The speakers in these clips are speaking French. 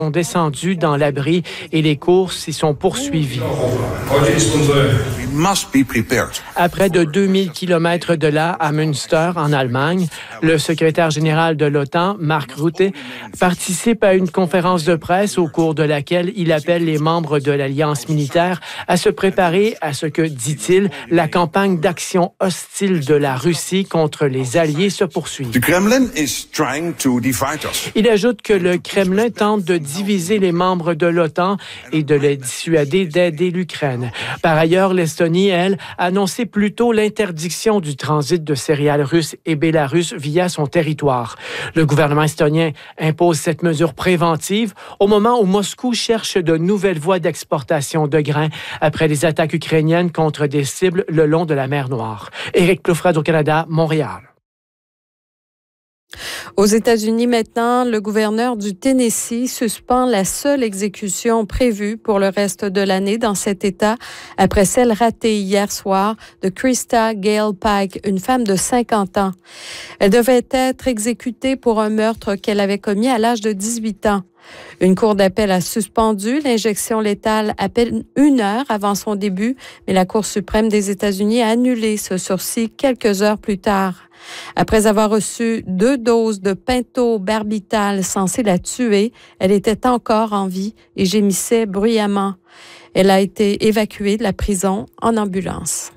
sont descendus dans l'abri et les courses y sont poursuivies. À près de 2000 kilomètres de là, à Münster, en Allemagne, le secrétaire général de l'OTAN, Mark Rutte, participe à une conférence de presse au cours de laquelle il appelle les membres de l'Alliance militaire à se préparer à ce que, dit-il, la campagne d'action hostile de la Russie contre les alliés se poursuive. Il ajoute que le Kremlin tente de diviser les membres de l'OTAN et de les dissuader d'aider l'Ukraine. Par ailleurs, l'Estonie, elle, a annoncé plus tôt l'interdiction du transit de céréales russes et bélarusses via son territoire. Le gouvernement estonien impose cette mesure préventive au moment où Moscou cherche de nouvelles voies d'exportation de grains après les attaques ukrainiennes contre des cibles le long de la mer Noire. Éric Plouffe, Radio-Canada, Montréal. Aux États-Unis maintenant, le gouverneur du Tennessee suspend la seule exécution prévue pour le reste de l'année dans cet État après celle ratée hier soir de Krista Gale Pike, une femme de 50 ans. Elle devait être exécutée pour un meurtre qu'elle avait commis à l'âge de 18 ans. Une cour d'appel a suspendu l'injection létale à peine 1 heure avant son début, mais la Cour suprême des États-Unis a annulé ce sursis quelques heures plus tard. Après avoir reçu 2 doses de pentobarbital censées la tuer, elle était encore en vie et gémissait bruyamment. Elle a été évacuée de la prison en ambulance.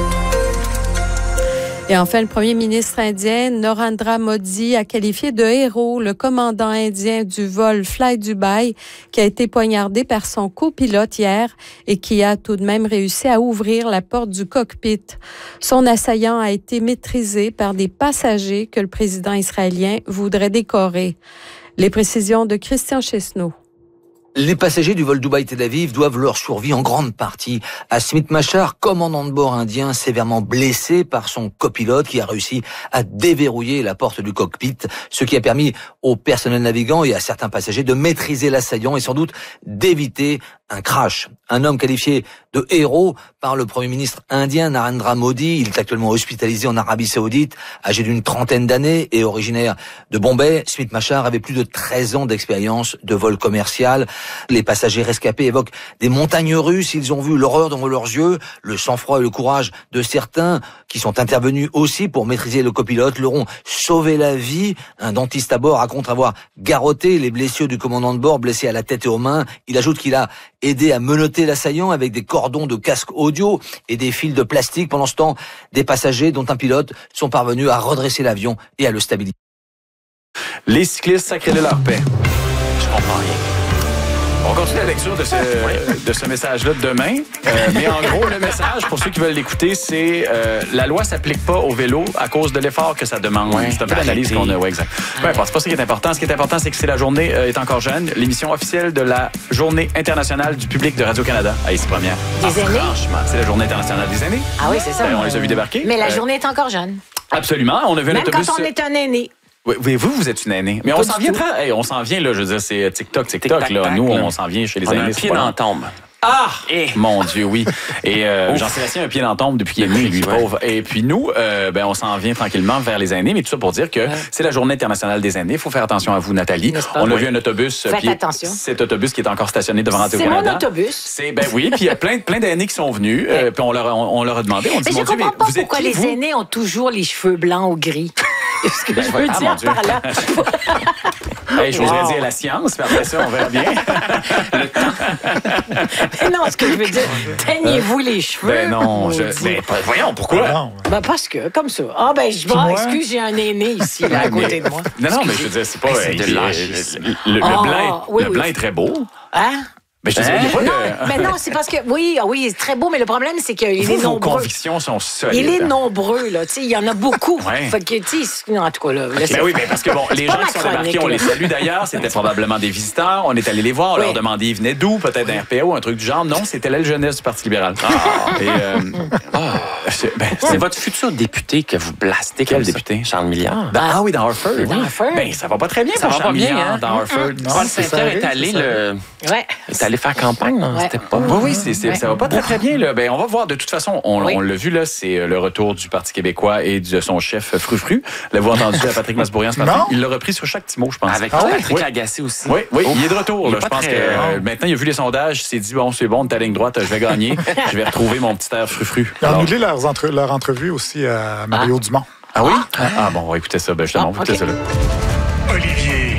Et enfin, le premier ministre indien, Narendra Modi, a qualifié de héros le commandant indien du vol Fly Dubai qui a été poignardé par son copilote hier et qui a tout de même réussi à ouvrir la porte du cockpit. Son assaillant a été maîtrisé par des passagers que le président israélien voudrait décorer. Les précisions de Christian Chesneau. Les passagers du vol Dubaï-Tel Aviv doivent leur survie en grande partie à Smith Machar, commandant de bord indien sévèrement blessé par son copilote qui a réussi à déverrouiller la porte du cockpit, ce qui a permis au personnel navigant et à certains passagers de maîtriser l'assaillant et sans doute d'éviter un crash. Un homme qualifié de héros par le Premier ministre indien Narendra Modi. Il est actuellement hospitalisé en Arabie Saoudite, âgé d'une 30aine d'années et originaire de Bombay. Smith Machar avait plus de 13 ans d'expérience de vol commercial. Les passagers rescapés évoquent des montagnes russes. Ils ont vu l'horreur devant leurs yeux. Le sang-froid et le courage de certains qui sont intervenus aussi pour maîtriser le copilote leur ont sauvé la vie. Un dentiste à bord raconte avoir garrotté les blessures du commandant de bord, blessé à la tête et aux mains. Il ajoute qu'il a aidé à menotter l'assaillant avec des cordons de casque audio et des fils de plastique. Pendant ce temps, des passagers, dont un pilote, sont parvenus à redresser l'avion et à le stabiliser. Les cyclistes sacrés leur paix. Je comprends rien. On continue la lecture de ce message-là de demain. Mais en gros, le message, pour ceux qui veulent l'écouter, c'est la loi s'applique pas au vélo à cause de l'effort que ça demande. Ouais, c'est un peu l'analyse qu'on a. Ouais, exact. Peu importe, c'est pas ça qui est important. Ce qui est important, c'est que c'est la journée est encore jeune. L'émission officielle de la Journée internationale du public de Radio-Canada. Ah, c'est première. Des aînés? Franchement, c'est la Journée internationale des aînés. Ah oui, c'est ça. On les a vus débarquer. Mais la journée est encore jeune. Absolument. On a vu un Même autobus. quand on est un aîné. Oui, vous êtes une aînée. Mais on s'en vient on s'en vient, là, je veux dire, c'est TikTok, là. Nous, on s'en vient chez les aînés. On a un pied dans la tombe. Ah! Mon Dieu, oui. Et Jean-Sébastien a un pied dans la tombe depuis qu'il est né, lui, pauvre. Et puis nous, on s'en vient tranquillement vers les aînés, mais tout ça pour dire que c'est la Journée internationale des aînés. Il faut faire attention à vous, Nathalie. On a vu un autobus. Faites attention. Cet autobus qui est encore stationné devant Radio-Canada. C'est mon autobus. Oui, puis il y a plein d'aînés qui sont venus, puis on leur a demandé. On dit, mais je comprends pas pourquoi les aînés ont toujours les cheveux blancs ou gris. Ce que je veux dire par là. Je voudrais dire la science, puis après ça, on verra bien. Le temps. Mais non, ce que je veux dire, teignez-vous les cheveux. Ben non, voyons, pourquoi? Ben parce que, comme ça. Excuse, j'ai un aîné ici, là, à côté de moi. Non, mais je veux dire, c'est pas... Le blanc est très beau. Hein? Mais je te dis, il y a pas de... Mais non, c'est parce que, oui, c'est très beau, mais le problème, c'est qu'il est nombreux. Vos convictions sont solides. Il est nombreux, là, tu sais, il y en a beaucoup. Ouais. Fait que, tu sais, en tout cas, là. Oui, mais parce que, les gens qui sont débarqués, on les salue d'ailleurs, c'était probablement des visiteurs, on est allé les voir, on leur demandait, ils venaient d'où, peut-être d'un RPO, un truc du genre. Non, c'était l'aile jeunesse du Parti libéral. C'est votre futur député que vous blastez. Quel député? Charles Milliard. Oui, dans Harford. Dans Harford. Ben, ça va pas très bien Ça pour va Charles pas bien, Milliard hein? dans Harford. Paul Saint-Pierre est allé est allé faire campagne, non? C'était pas... Oui, ça va pas très bien. Là. Ben, on va voir. De toute façon, on l'a vu, là, c'est le retour du Parti québécois et de son chef Frufru. L'avez-vous entendu à Patrick Masbourian ce matin? Il l'a repris sur chaque petit mot, je pense. Avec Patrick Lagacé aussi. Oui, il est de retour. Là. Je pense que maintenant, il a vu les sondages, il s'est dit, bon, c'est bon, ta ligne droite, je vais gagner. Je vais retrouver mon petit air Frufru. Ils ont annulé leur entrevue aussi à Mario Dumont. Ah oui? Ah bon, on va écouter ça. Ben, justement, on va écouter ça là. Olivier